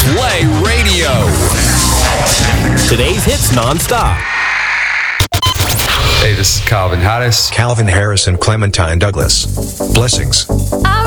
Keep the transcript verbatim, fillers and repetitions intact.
Play Radio. Today's hits nonstop. Hey, this is Calvin Harris. Calvin Harris and Clementine Douglas. Blessings.